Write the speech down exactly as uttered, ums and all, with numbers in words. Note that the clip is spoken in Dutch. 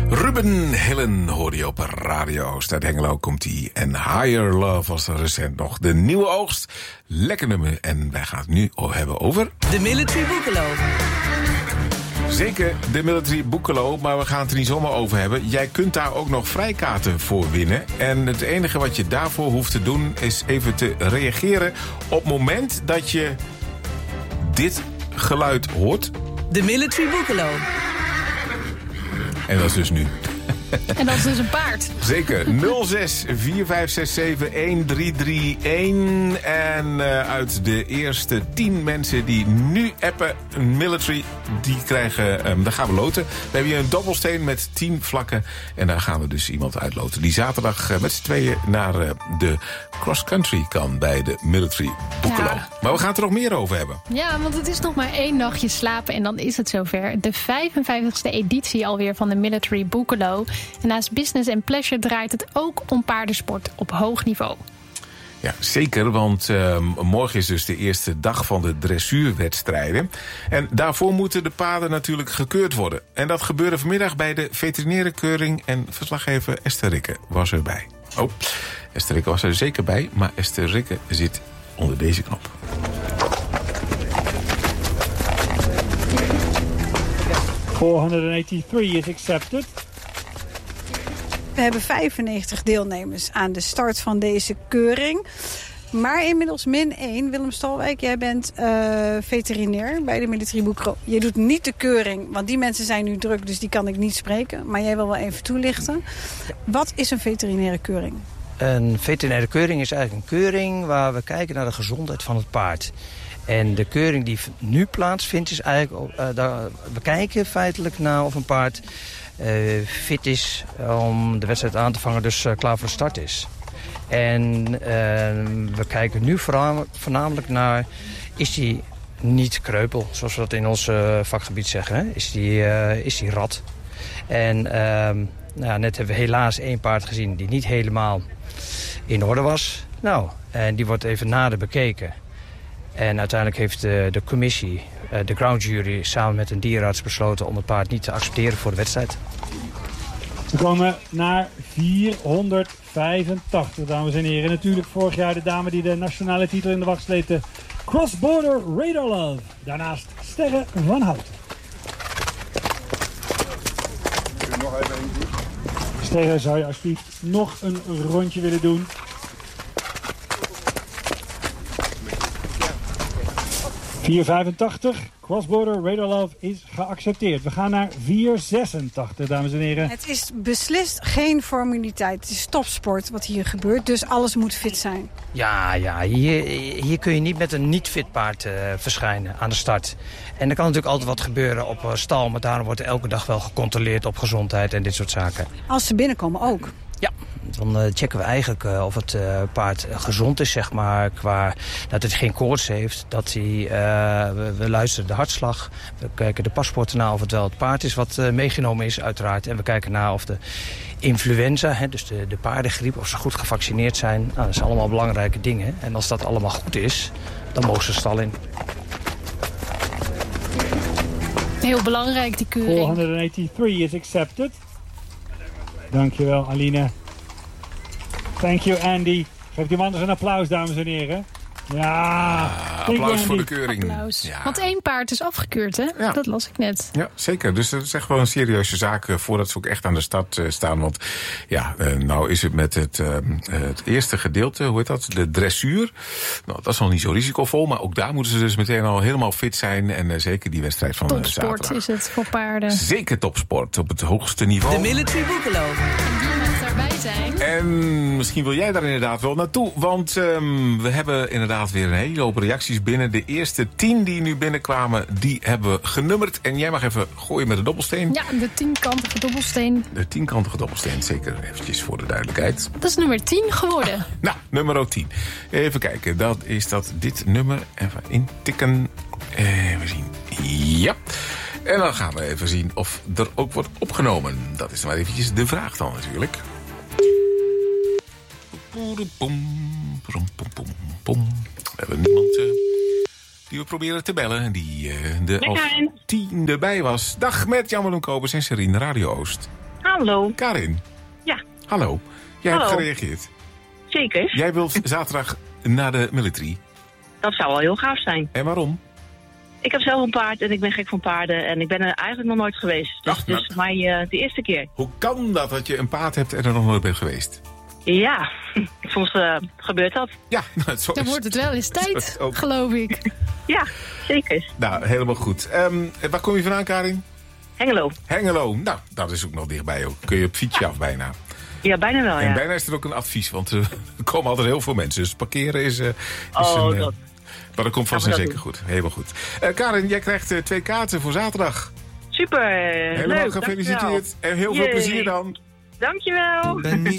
Ruben Hillen hoorde je op Radio Oost. Uit Hengelo komt hij. En Higher Love was er recent nog de nieuwe oogst. Lekker nummer. En wij gaan het nu hebben over... De Military Boekelo. Zeker, de Military Boekelo, maar we gaan het er niet zomaar over hebben. Jij kunt daar ook nog vrijkaarten voor winnen. En het enige wat je daarvoor hoeft te doen is even te reageren op het moment dat je dit geluid hoort. De Military Boekelo. En dat is dus nu. En dat is dus een paard. Zeker. nul zes vier vijf zes zeven een drie drie een. En uh, uit de eerste tien mensen die nu appen, Military, die krijgen, um, daar gaan we loten. We hebben hier een dobbelsteen met tien vlakken. En daar gaan we dus iemand uitloten. Die zaterdag uh, met z'n tweeën naar uh, de cross country kan bij de Military Boekelo. Ja. Maar we gaan het er nog meer over hebben. Ja, want het is nog maar één nachtje slapen en dan is het zover. De vijfenvijftigste editie alweer van de Military Boekelo. En naast business en pleasure draait het ook om paardensport op hoog niveau. Ja, zeker, want uh, morgen is dus de eerste dag van de dressuurwedstrijden. En daarvoor moeten de paarden natuurlijk gekeurd worden. En dat gebeurde vanmiddag bij de veterinaire keuring. En verslaggever Esther Rikke was erbij. Oh, Esther Rikke was er zeker bij, maar Esther Rikke zit onder deze knop. vierhonderdtachtig-drie is accepted. We hebben vijfennegentig deelnemers aan de start van deze keuring. Maar inmiddels min één. Willem Stolwijk, jij bent uh, veterinair bij de Military Boekelo. Je doet niet de keuring, want die mensen zijn nu druk, dus die kan ik niet spreken. Maar jij wil wel even toelichten. Wat is een veterinaire keuring? Een veterinaire keuring is eigenlijk een keuring waar we kijken naar de gezondheid van het paard. En de keuring die nu plaatsvindt is eigenlijk... Uh, daar, we kijken feitelijk naar of een paard uh, fit is om de wedstrijd aan te vangen, dus uh, klaar voor de start is. En uh, we kijken nu voornamelijk naar, is die niet kreupel, zoals we dat in ons uh, vakgebied zeggen. Hè? Is die, uh, is die rad? En uh, nou ja, net hebben we helaas één paard gezien die niet helemaal in orde was. Nou, en die wordt even nader bekeken. En uiteindelijk heeft de, de commissie, uh, de ground jury, samen met een dierenarts besloten om het paard niet te accepteren voor de wedstrijd. We komen naar vierhonderdvijfentachtig, dames en heren. Natuurlijk vorig jaar de dame die de nationale titel in de wacht sleept, de Cross Border Radar Love. Daarnaast Sterre van Hout. Sterre, zou je alsjeblieft nog een rondje willen doen? vier vijfentachtig, Cross Border Radar Love is geaccepteerd. We gaan naar vier zesentachtig, dames en heren. Het is beslist geen formaliteit. Het is topsport wat hier gebeurt, dus alles moet fit zijn. Ja, ja hier, hier kun je niet met een niet-fit paard uh, verschijnen aan de start. En er kan natuurlijk altijd wat gebeuren op uh, stal, maar daarom wordt er elke dag wel gecontroleerd op gezondheid en dit soort zaken. Als ze binnenkomen ook? Ja. Dan uh, checken we eigenlijk uh, of het uh, paard gezond is, zeg maar, qua dat het geen koorts heeft. Dat hij, uh, we, we luisteren de hartslag, we kijken de paspoorten na of het wel het paard is wat uh, meegenomen is, uiteraard. En we kijken naar of de influenza, hè, dus de, de paardengriep, of ze goed gevaccineerd zijn. Nou, dat zijn allemaal belangrijke dingen. En als dat allemaal goed is, dan mogen ze de stal in. Heel belangrijk, die keuring. vierhonderdtachtig-drie is accepted. Dankjewel, Aline. Thank you, Andy. Geef die man eens een applaus, dames en heren. Ja, ah, applaus voor de keuring. Ja. Want één paard is afgekeurd, hè? Ja. Dat las ik net. Ja, zeker. Dus dat is echt wel een serieuze zaak uh, voordat ze ook echt aan de start uh, staan. Want ja, uh, nou is het met het, uh, het eerste gedeelte, hoe heet dat? De dressuur. Nou, dat is nog niet zo risicovol, maar ook daar moeten ze dus meteen al helemaal fit zijn. En uh, zeker die wedstrijd van uh, zaterdag. Topsport is het voor paarden. Zeker topsport, op het hoogste niveau. De Military Boekelo. Daarbij zijn. En misschien wil jij daar inderdaad wel naartoe. Want um, we hebben inderdaad weer een hele hoop reacties binnen. De eerste tien die nu binnenkwamen, die hebben we genummerd. En jij mag even gooien met de dobbelsteen. Ja, de tienkantige dobbelsteen. De tienkantige dobbelsteen, zeker eventjes voor de duidelijkheid. Dat is nummer tien geworden. Ah, nou, nummer tien. Even kijken, dat is dat dit nummer. Even intikken. Even zien. Ja. En dan gaan we even zien of er ook wordt opgenomen. Dat is maar eventjes de vraag dan natuurlijk. We hebben niemand uh, die we proberen te bellen. Die uh, de als tien erbij was. Dag met Jan-Willem Kobus en Serine, Radio Oost. Hallo. Karin. Ja. Hallo. Jij Hallo. hebt gereageerd. Zeker. Jij wilt zaterdag naar de military. Dat zou wel heel gaaf zijn. En waarom? Ik heb zelf een paard en ik ben gek van paarden. En ik ben er eigenlijk nog nooit geweest. Dus Ach, het is nou. voor mij uh, de eerste keer. Hoe kan dat dat je een paard hebt en er nog nooit bent geweest? Ja, soms uh, gebeurt dat. Ja, nou, zo Dan is wordt het wel eens tijd, Zo ook. geloof ik. Ja, zeker. Nou, helemaal goed. Um, waar kom je vandaan, Karin? Hengelo. Hengelo. Nou, dat is ook nog dichtbij ook. Kun je op fietsje af bijna. Ja, bijna wel, En ja. bijna is er ook een advies, want uh, er komen altijd heel veel mensen. Dus parkeren is, uh, is Oh, een... Uh, dat. maar dat komt vast en Gaan we dat zeker goed. Helemaal goed. Uh, Karin, jij krijgt uh, twee kaarten voor zaterdag. Super, Helemaal leuk. gefeliciteerd. Dankjewel. En heel veel Jee. plezier dan. Dankjewel. Ben niet